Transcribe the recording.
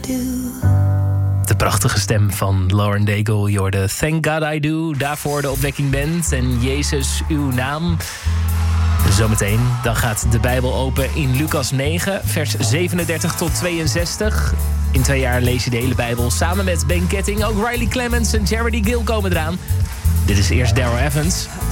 De prachtige stem van Lauren Daigle. Je hoorde Thank God I Do. Daarvoor de Opwekking Band en Jezus, uw naam. Zometeen, dan gaat de Bijbel open in Lucas 9, vers 37 tot 62. In 2 jaar lees je de hele Bijbel samen met Ben Ketting. Ook Riley Clemens en Charity Gill komen eraan. Dit is eerst Daryl Evans.